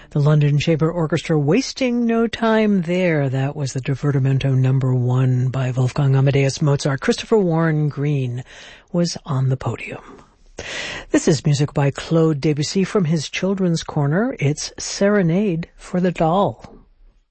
The London Chamber Orchestra, Wasting No Time There. That was the Divertimento number 1 by Wolfgang Amadeus Mozart. Christopher Warren Green was on the podium. This is music by Claude Debussy from his Children's Corner. It's Serenade for the Doll.